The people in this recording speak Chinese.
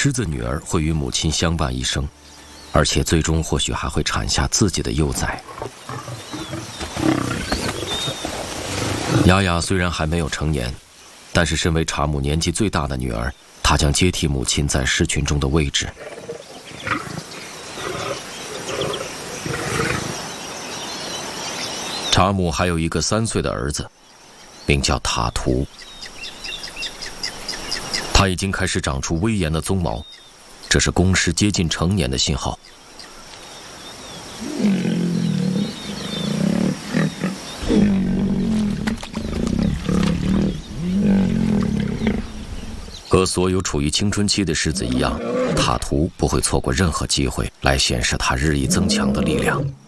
狮子女儿会与母亲相伴一生，而且最终或许还会产下自己的幼崽。雅雅虽然还没有成年，但是身为查姆年纪最大的女儿，她将接替母亲在狮群中的位置。查姆还有一个3岁的儿子，名叫塔图。他已经开始长出威严的鬃毛，这是公狮接近成年的信号。和所有处于青春期的狮子一样，塔图不会错过任何机会来显示他日益增强的力量。